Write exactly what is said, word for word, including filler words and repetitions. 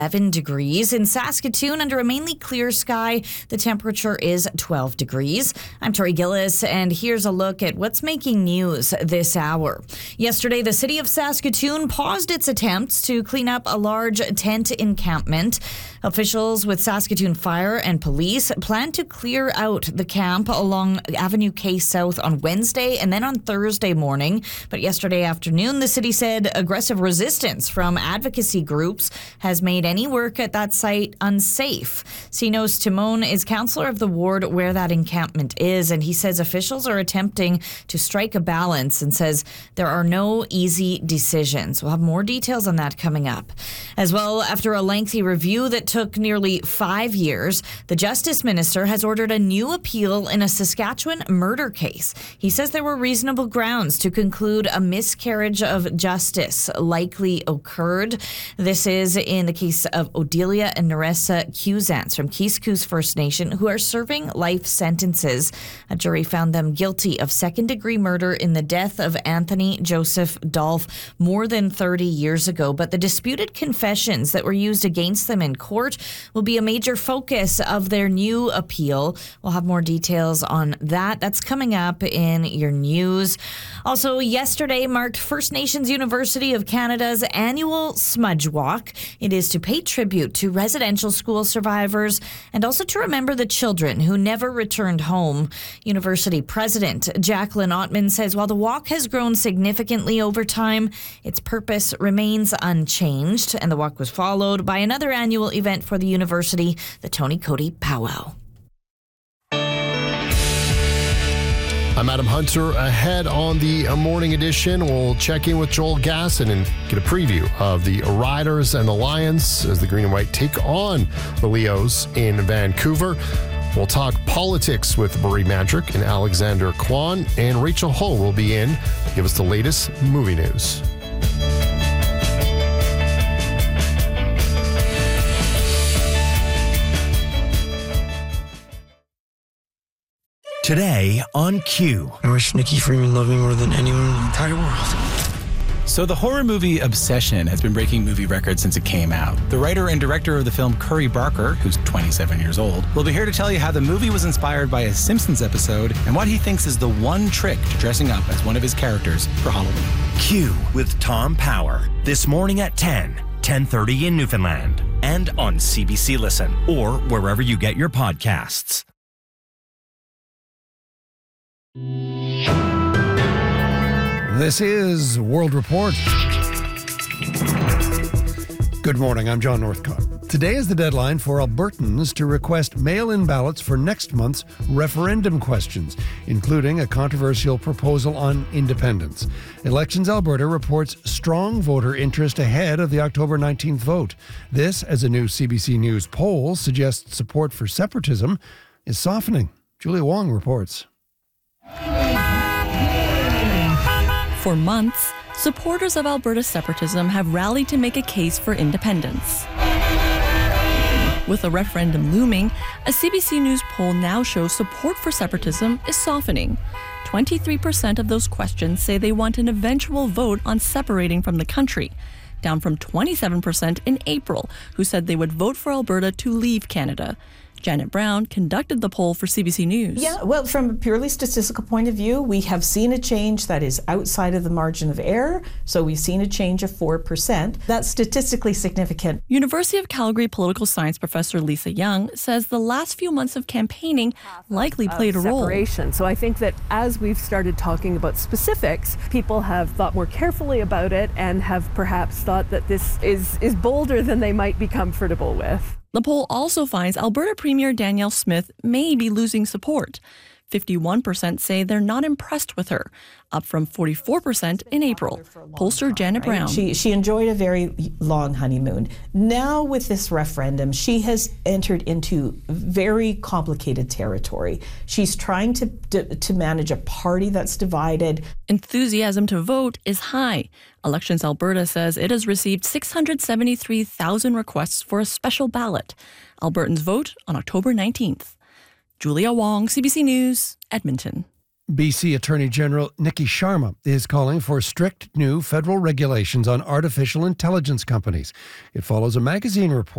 eleven degrees. In Saskatoon, under a mainly clear sky, the temperature is twelve degrees. I'm Tori Gillis, and here's a look at what's making news this hour. Yesterday, the city of Saskatoon paused its attempts to clean up a large tent encampment. Officials with Saskatoon Fire and Police plan to clear out the camp along Avenue K South on Wednesday and then on Thursday morning. But yesterday afternoon, the city said aggressive resistance from advocacy groups has made any work at that site unsafe. Sinos Timon is councillor of the ward where that encampment is, and he says officials are attempting to strike a balance and says there are no easy decisions. We'll have more details on that coming up. As well, after a lengthy review that took nearly five years, the Justice Minister has ordered a new appeal in a Saskatchewan murder case. He says there were reasonable grounds to conclude a miscarriage of justice likely occurred. This is in the case of Odelia and Nerissa Cusance from Keys First Nation, who are serving life sentences. A jury found them guilty of second-degree murder in the death of Anthony Joseph Dolph more than thirty years ago. But the disputed confessions that were used against them in court will be a major focus of their new appeal. We'll have more details on that. That's coming up in your news. Also, yesterday marked First Nations University of Canada's annual Smudge Walk. It is to pay tribute to residential school survivors and also to remember the children who never returned home. University President Jacqueline Ottman says while the walk has grown significantly over time, its purpose remains unchanged. And the walk was followed by another annual event for the university, the Tony Cody Powwow. I'm Adam Hunter. Ahead on the morning edition, we'll check in with Joel Gasson and get a preview of the Riders and the Lions as the Green and White take on the Leos in Vancouver. We'll talk politics with Marie Madrick and Alexander Kwan, and Rachel Hull will be in to give us the latest movie news. Today on Q. I wish Nikki Freeman loved me more than anyone in the entire world. So the horror movie Obsession has been breaking movie records since it came out. The writer and director of the film, Curry Barker, who's twenty-seven years old, will be here to tell you how the movie was inspired by a Simpsons episode and what he thinks is the one trick to dressing up as one of his characters for Halloween. Q with Tom Power. This morning at ten, ten thirty in Newfoundland. And on C B C Listen or wherever you get your podcasts. This is World Report. Good morning, I'm John Northcott. Today is the deadline for Albertans to request mail-in ballots for next month's referendum questions, including a controversial proposal on independence. Elections Alberta reports strong voter interest ahead of the October nineteenth vote. This, as a new C B C News poll suggests support for separatism is softening. Julia Wong reports. For months, supporters of Alberta separatism have rallied to make a case for independence. With a referendum looming, a C B C News poll now shows support for separatism is softening. twenty-three percent of those questions say they want an eventual vote on separating from the country, down from twenty-seven percent in April, who said they would vote for Alberta to leave Canada. Janet Brown conducted the poll for C B C News. Yeah, well, from a purely statistical point of view, we have seen a change that is outside of the margin of error. So we've seen a change of four percent. That's statistically significant. University of Calgary political science professor Lisa Young says the last few months of campaigning likely played a role. Separation. So I think that as we've started talking about specifics, people have thought more carefully about it and have perhaps thought that this is, is bolder than they might be comfortable with. The poll also finds Alberta Premier Danielle Smith may be losing support. fifty-one percent say they're not impressed with her, up from forty-four percent in April. Pollster Janet Brown. She, she enjoyed a very long honeymoon. Now with this referendum, she has entered into very complicated territory. She's trying to, to, to manage a party that's divided. Enthusiasm to vote is high. Elections Alberta says it has received six hundred seventy-three thousand requests for a special ballot. Albertans vote on October nineteenth. Julia Wong, C B C News, Edmonton. B C Attorney General Nikki Sharma is calling for strict new federal regulations on artificial intelligence companies. It follows a magazine report